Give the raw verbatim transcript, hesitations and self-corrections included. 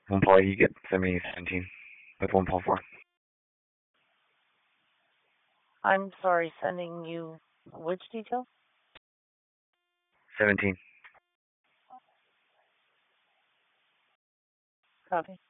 One Paul, you get seventy seventeen with one Paul four. I'm sorry, sending you which detail? Seventeen. Copy.